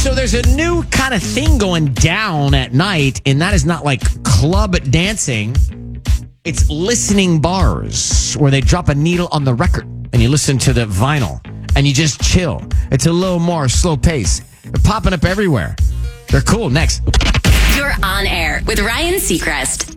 So there's a new kind of thing going down at night, and that is not like club dancing. It's listening bars where they drop a needle on the record and you listen to the vinyl and you just chill. It's a little more slow pace. They're popping up everywhere. They're cool. Next. You're on air with Ryan Seacrest.